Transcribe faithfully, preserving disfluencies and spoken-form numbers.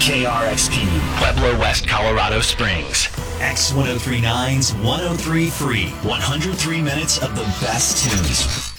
K R X P, Pueblo West, Colorado Springs. X ten thirty-nine's one oh three Free. one hundred three minutes of the best tunes.